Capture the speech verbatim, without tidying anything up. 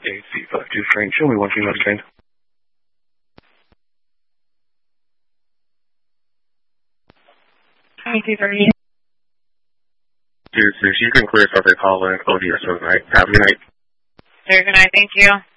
A C five two Frank, show me one two nine train. A C thirty. Two six, you can clear Southern Holland, O D S overnight. Have a good night. Very good night, thank you.